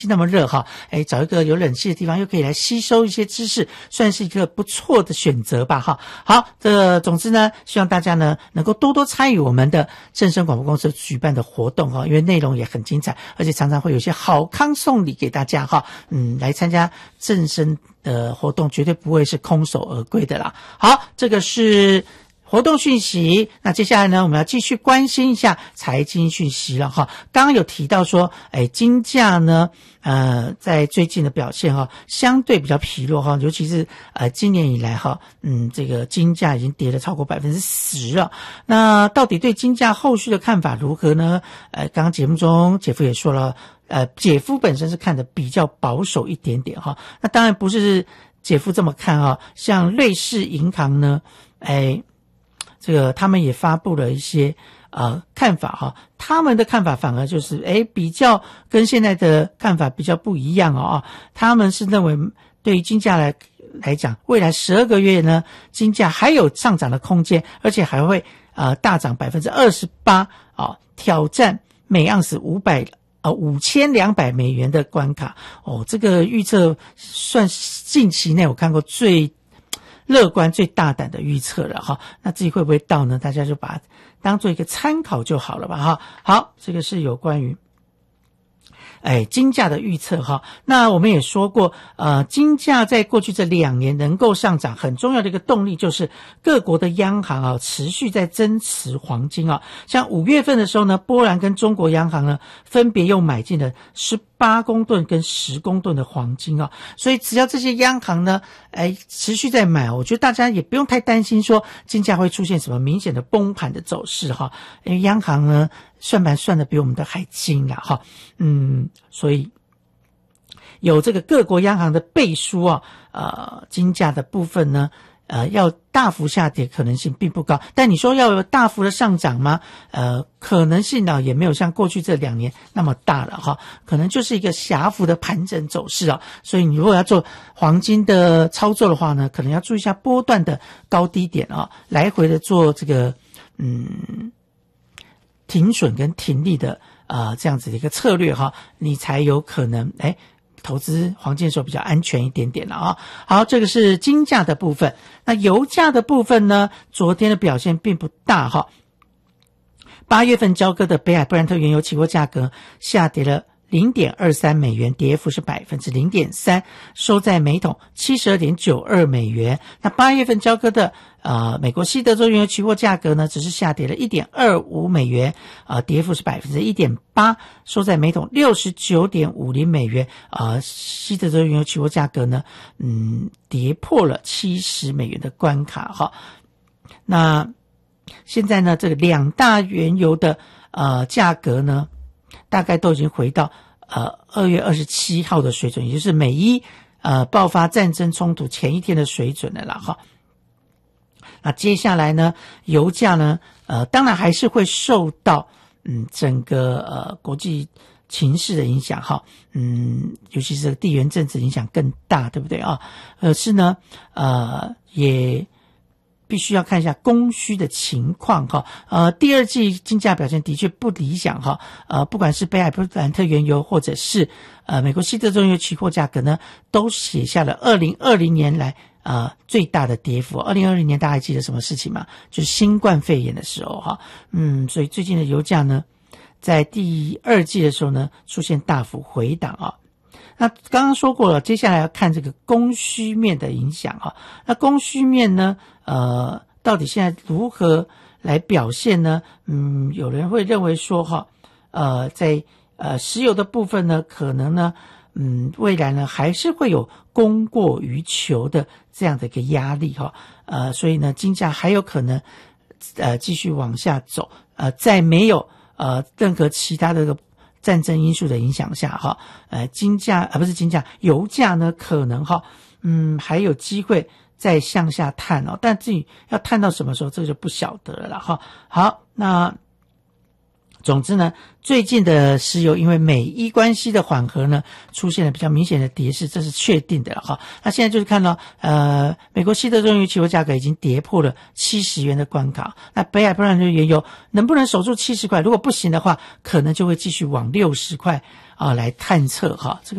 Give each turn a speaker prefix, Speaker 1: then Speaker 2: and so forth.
Speaker 1: 那么热哈，找一个有冷气的地方，又可以来吸收一些知识，算是一个不错的选择吧哈。好，总之呢，希望大家呢能够多多参与我们的正声广播公司举办的活动哈，因为内容也很精彩，而且常常会有些好康送礼给大家哈。来参加正声的活动绝对不会是空手而归的啦。好，这个是活动讯息。那接下来呢，我们要继续关心一下财经讯息了哈。刚刚有提到说，金价呢，在最近的表现哈，相对比较疲弱哈，尤其是今年以来哈，这个金价已经跌了超过 10% 了。那到底对金价后续的看法如何呢？刚刚节目中姐夫也说了，姐夫本身是看得比较保守一点点哈。那当然不是姐夫这么看哈，像瑞士银行呢，这个他们也发布了一些看法哈，他们的看法反而就是比较跟现在的看法比较不一样哦。他们是认为对于金价来讲，未来12个月呢，金价还有上涨的空间，而且还会大涨 28%挑战每盎司5200美元的关卡哦。这个预测算近期内我看过最乐观最大胆的预测了哈，那至于会不会到呢？大家就把它当做一个参考就好了吧哈。好，这个是有关于金价的预测哈。那我们也说过，金价在过去这2年能够上涨，很重要的一个动力就是各国的央行持续在增持黄金像5月份的时候呢，波兰跟中国央行呢分别又买进了18公吨跟10公吨的黄金所以只要这些央行呢持续在买，我觉得大家也不用太担心说金价会出现什么明显的崩盘的走势哈，因为央行呢算盘算得比我们的还精啦哈。所以有这个各国央行的背书金价的部分呢要大幅下跌可能性并不高，但你说要有大幅的上涨吗？可能性也没有像过去这2年那么大了哈，可能就是一个狭幅的盘整走势所以你如果要做黄金的操作的话呢，可能要注意一下波段的高低点来回的做这个停损跟停利的这样子的一个策略你才有可能投资黄金的时候比较安全一点点了好，这个是金价的部分。那油价的部分呢，昨天的表现并不大8月份交割的北海布兰特原油期货价格下跌了0.23美元，跌幅是 0.3%， 收在每桶 72.92 美元。那8月份交割的美国西德州原油期货价格呢，只是下跌了 1.25 美元，跌幅是 1.8%， 收在每桶 69.50 美元。西德州原油期货价格呢，跌破了70美元的关卡那现在呢，这个2大原油的价格呢，大概都已经回到2月27号的水准，也就是美伊爆发战争冲突前一天的水准了啦那接下来呢，油价呢当然还是会受到整个国际情势的影响尤其是地缘政治影响更大，对不对是呢也必须要看一下供需的情况第二季金价表现的确不理想不管是北海布兰特原油或者是美国西德州原油期货价格呢，都写下了2020年来最大的跌幅。2020年大家还记得什么事情吗？就是新冠肺炎的时候所以最近的油价呢，在第二季的时候呢，出现大幅回档那刚刚说过了，接下来要看这个供需面的影响那供需面呢到底现在如何来表现呢？有人会认为说在石油的部分呢，可能呢未来呢还是会有供过于求的这样的一个压力所以呢金价还有可能继续往下走在没有任何其他的战争因素的影响下油价呢可能还有机会再向下探但至于要探到什么时候，这个就不晓得了好，那总之呢，最近的石油因为美伊关系的缓和呢，出现了比较明显的跌势，这是确定的了哈。那现在就是看到美国西德重油期货价格已经跌破了70元的关卡，那北海布兰特原油能不能守住70块？如果不行的话，可能就会继续往60块来探测哈。这个